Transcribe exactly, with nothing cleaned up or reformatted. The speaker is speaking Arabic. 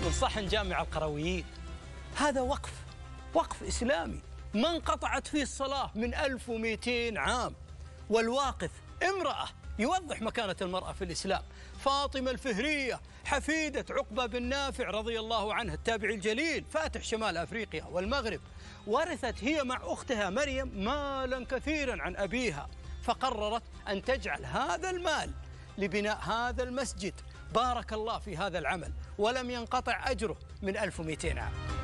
من صحن جامع القرويين. هذا وقف وقف إسلامي ما انقطعت فيه الصلاة من ألف ومئتين عام، والواقف امرأة يوضح مكانة المرأة في الإسلام. فاطمة الفهرية حفيدة عقبة بن نافع رضي الله عنه التابعي الجليل فاتح شمال أفريقيا والمغرب، ورثت هي مع أختها مريم مالا كثيرا عن أبيها، فقررت أن تجعل هذا المال لبناء هذا المسجد. بارك الله في هذا العمل ولم ينقطع أجره من ألف ومئتين عام.